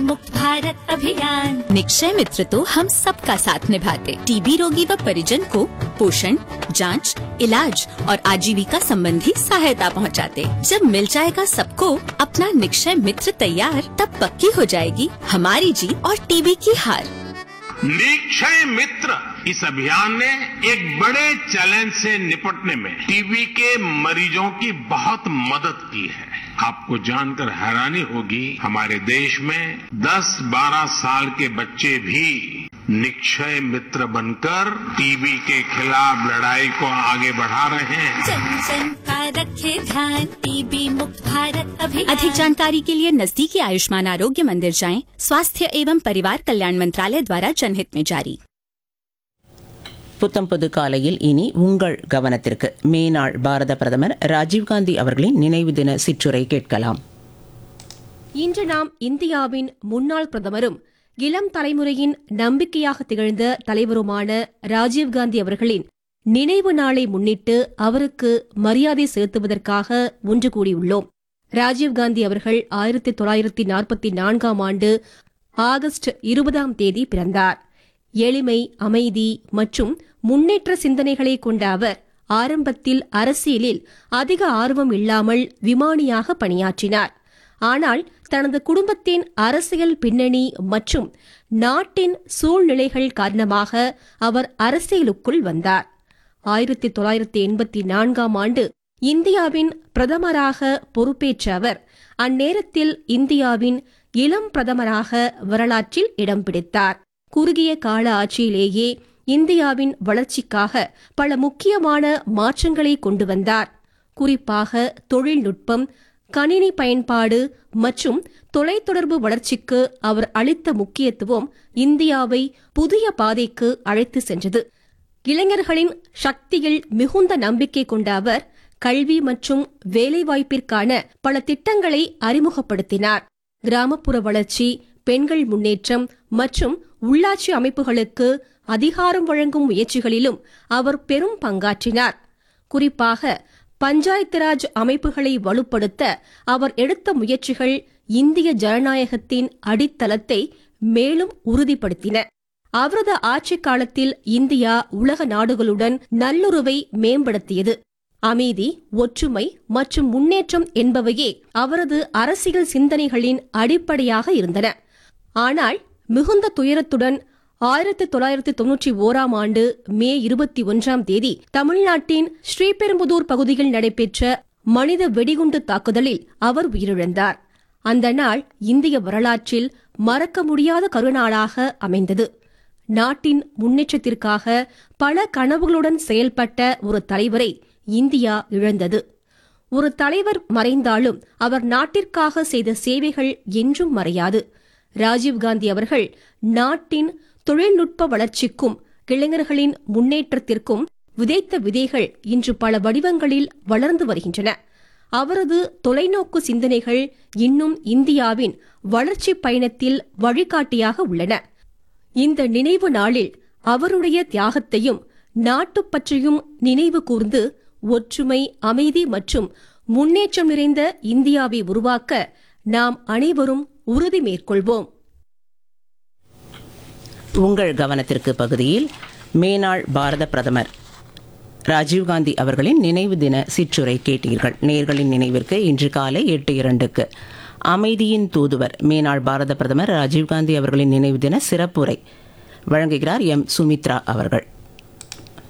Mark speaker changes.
Speaker 1: मुक्त भारत अभियान।
Speaker 2: निक्षय मित्र तो हम सबका साथ निभाते, टीबी रोगी व परिजन को पोषण, जांच, इलाज और आजीविका संबंधी सहायता पहुंचाते। जब मिल जाएगा सबको अपना निक्षय मित्र तैयार, तब पक्की हो जाएगी हमारी जीत और टीबी की हार।
Speaker 3: निक्षय मित्र इस अभियान ने एक बड़े चैलेंज से निपटने में टीबी के मरीजों की बहुत मदद की है। आपको जानकर हैरानी होगी, हमारे देश में 10-12 साल के बच्चे भी निक्षय मित्र बनकर टीबी के खिलाफ लड़ाई को आगे बढ़ा रहे हैं।
Speaker 1: जन जन का रखे ध्यान, टीबी मुक्त भारत अभियान।
Speaker 2: अधिक जानकारी के लिए नजदीकी आयुष्मान आरोग्य मंदिर जाएं। स्वास्थ्य एवं परिवार कल्याण मंत्रालय द्वारा जनहित में जारी।
Speaker 4: புத்தம் புது காலையில் இனி உங்கள் கவனத்திற்கு மேனாள் பாரத பிரதமர் ராஜீவ்காந்தி அவர்களின் நினைவு தின சிற்றுரை கேட்கலாம்.
Speaker 5: இன்று நாம் இந்தியாவின் முன்னாள் பிரதமரும் இளம் தலைமுறையின் நம்பிக்கையாக திகழ்ந்த தலைவருமான ராஜீவ்காந்தி அவர்களின் நினைவு நாளை முன்னிட்டு அவருக்கு மரியாதை செலுத்துவதற்காக ஒன்று கூடியுள்ளோம். ராஜீவ்காந்தி அவர்கள் 1944 ஆண்டு ஆகஸ்ட் 20 பிறந்தார். எளிமை, அமைதி மற்றும் முன்னேற்ற சிந்தனைகளை கொண்ட அவர் ஆரம்பத்தில் அரசியலில் அதிக ஆர்வம் இல்லாமல் விமானியாக பணியாற்றினார். ஆனால் தனது குடும்பத்தின் அரசியல் பின்னணி மற்றும் நாட்டின் சூழ்நிலைகள் காரணமாக அவர் அரசியலுக்குள் வந்தார். 1984 ஆண்டு இந்தியாவின் பிரதமராக பொறுப்பேற்ற அவர் அந்நேரத்தில் இந்தியாவின் இளம் பிரதமராக வரலாற்றில் இடம் பிடித்தார். குறுகிய கால ஆட்சியிலேயே இந்தியாவின் வளர்ச்சிக்காக பல முக்கியமான மாற்றங்களை கொண்டு வந்தார். குறிப்பாக தொழில்நுட்பம், கணினி பயன்பாடு மற்றும் தொலைத்தொடர்பு வளர்ச்சிக்கு அவர் அளித்த முக்கியத்துவம் இந்தியாவை புதிய பாதைக்கு அழைத்து சென்றது. இளைஞர்களின் சக்தியில் மிகுந்த நம்பிக்கை கொண்ட அவர் கல்வி மற்றும் வேலைவாய்ப்பிற்கான பல திட்டங்களை அறிமுகப்படுத்தினார். கிராமப்புற வளர்ச்சி, பெண்கள் முன்னேற்றம் மற்றும் உள்ளாட்சி அமைப்புகளுக்கு அதிகாரம் வழங்கும் முயற்சிகளிலும் அவர் பெரும் பங்காற்றினார். குறிப்பாக பஞ்சாயத்து ராஜ் அமைப்புகளை வலுப்படுத்த அவர் எடுத்த முயற்சிகள் இந்திய ஜனநாயகத்தின் அடித்தளத்தை மேலும் உறுதிப்படுத்தின. அவரது ஆட்சிக் காலத்தில் இந்தியா உலக நாடுகளுடன் நல்லுறவை மேம்படுத்தியது. அமைதி, ஒற்றுமை மற்றும் முன்னேற்றம் என்பவையே அவரது அரசியல் சிந்தனைகளின் அடிப்படையாக இருந்தன. ஆனால் மிகுந்த துயரத்துடன் 1991 ஆண்டு மே 21 தமிழ்நாட்டின் ஸ்ரீபெரும்புதூர் பகுதியில் நடைபெற்ற மனித வெடிகுண்டு தாக்குதலில் அவர் உயிரிழந்தார். அந்த நாள் இந்திய வரலாற்றில் மறக்க முடியாத கருநாளாக அமைந்தது. நாட்டின் முன்னேற்றத்திற்காக பல கனவுகளுடன் செயல்பட்ட ஒரு தலைவரை இந்தியா இழந்தது. ஒரு தலைவர் மறைந்தாலும் அவர் நாட்டிற்காக செய்த சேவைகள் என்றும் மறையாது. ராஜீவ்காந்தி அவர்கள் நாட்டின் தொழில்நுட்ப வளர்ச்சிக்கும் இளைஞர்களின் முன்னேற்றத்திற்கும் விதைத்த விதைகள் இன்று பல வடிவங்களில் வளர்ந்து வருகின்றன. அவரது தொலைநோக்கு சிந்தனைகள் இன்னும் இந்தியாவின் வளர்ச்சி பயணத்தில் வழிகாட்டியாக உள்ளன. இந்த நினைவு நாளில் அவருடைய தியாகத்தையும் நாட்டுப்பற்றையும் நினைவு கூர்ந்து ஒற்றுமை, அமைதி மற்றும் முன்னேற்றம் நிறைந்த இந்தியாவை உருவாக்க நாம் அனைவரும் உறுதி மேற்கொள்வோம்.
Speaker 4: உங்கள் கவனத்திற்கு பகுதியில் மேனாள் பாரத பிரதமர் ராஜீவ்காந்தி அவர்களின் நினைவு தின சிற்றுரை கேட்டீர்கள். நேயர்களின் நினைவிற்கு இன்று காலை 8:02 அமைதியின் தூதுவர் மேனாள் பாரத பிரதமர் ராஜீவ்காந்தி அவர்களின் நினைவு தின சிறப்புரை வழங்குகிறார் எம். சுமித்ரா அவர்கள்.